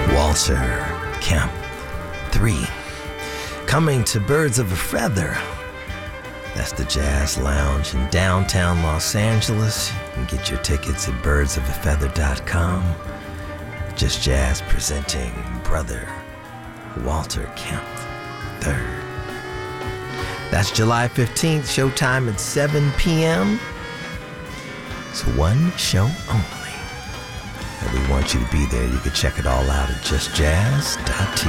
Walter Camp 3. Coming to Birds of a Feather. That's the Jazz Lounge in downtown Los Angeles. You can get your tickets at birdsofafeather.com. Just Jazz presenting Brother Walter Camp 3rd. That's July 15th, showtime at 7 p.m. It's one show only. And we want you to be there. You can check it all out at justjazz.tv.